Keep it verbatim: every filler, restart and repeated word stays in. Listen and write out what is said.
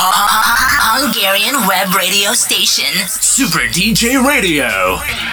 Hungarian web radio station. Super D J Radio.